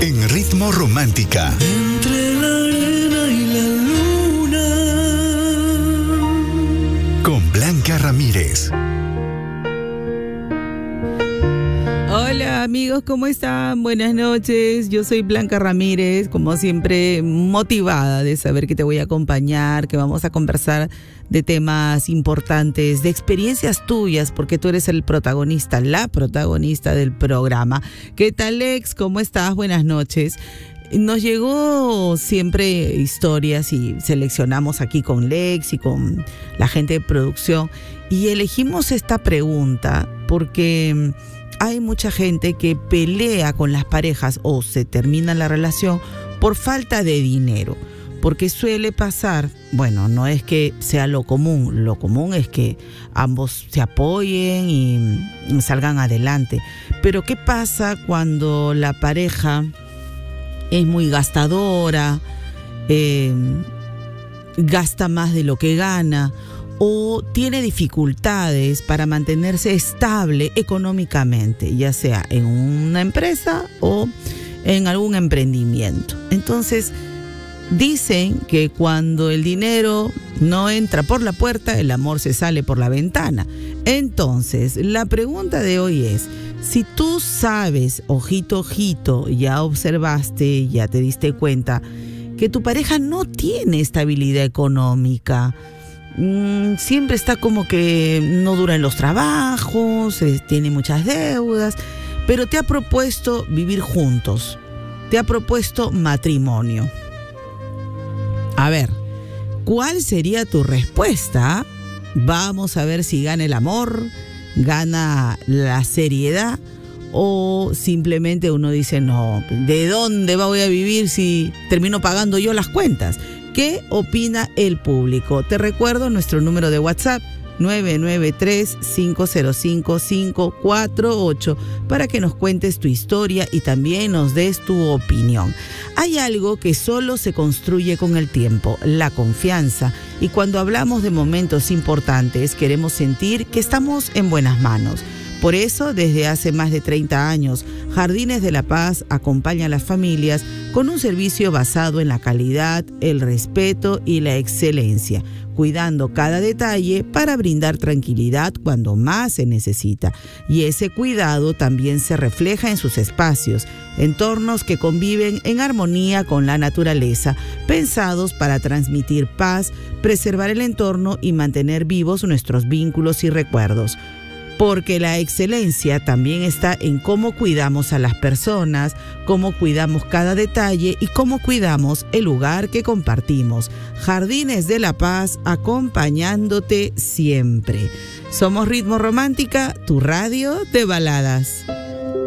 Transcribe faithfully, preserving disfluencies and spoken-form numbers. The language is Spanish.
en Ritmo Romántica. Entre la arena y la luna. Con Blanca Ramírez. Hola amigos, ¿cómo están? Buenas noches, yo soy Blanca Ramírez, como siempre motivada de saber que te voy a acompañar, que vamos a conversar de temas importantes, de experiencias tuyas, porque tú eres el protagonista, la protagonista del programa. ¿Qué tal, Lex? ¿Cómo estás? Buenas noches. Nos llegó siempre historias y seleccionamos aquí con Lex y con la gente de producción y elegimos esta pregunta porque hay mucha gente que pelea con las parejas o se termina la relación por falta de dinero. Porque suele pasar, bueno, no es que sea lo común, lo común es que ambos se apoyen y salgan adelante. Pero ¿qué pasa cuando la pareja es muy gastadora, eh, gasta más de lo que gana o tiene dificultades para mantenerse estable económicamente, ya sea en una empresa o en algún emprendimiento? Entonces, dicen que cuando el dinero no entra por la puerta, el amor se sale por la ventana. Entonces, la pregunta de hoy es, si tú sabes, ojito, ojito, ya observaste, ya te diste cuenta que tu pareja no tiene estabilidad económica, mmm, siempre está como que no dura en los trabajos, eh, tiene muchas deudas, pero te ha propuesto vivir juntos, te ha propuesto matrimonio. A ver, ¿cuál sería tu respuesta? Vamos a ver si gana el amor, gana la seriedad o simplemente uno dice, no, ¿de dónde voy a vivir si termino pagando yo las cuentas? ¿Qué opina el público? Te recuerdo nuestro número de WhatsApp, nueve nueve tres, cinco cero cinco, cinco cuatro ocho, para que nos cuentes tu historia y también nos des tu opinión. Hay algo que solo se construye con el tiempo, la confianza, y cuando hablamos de momentos importantes queremos sentir que estamos en buenas manos. Por eso, desde hace más de treinta años, Jardines de la Paz acompaña a las familias con un servicio basado en la calidad, el respeto y la excelencia, cuidando cada detalle para brindar tranquilidad cuando más se necesita. Y ese cuidado también se refleja en sus espacios, entornos que conviven en armonía con la naturaleza, pensados para transmitir paz, preservar el entorno y mantener vivos nuestros vínculos y recuerdos. Porque la excelencia también está en cómo cuidamos a las personas, cómo cuidamos cada detalle y cómo cuidamos el lugar que compartimos. Jardines de la Paz, acompañándote siempre. Somos Ritmo Romántica, tu radio de baladas.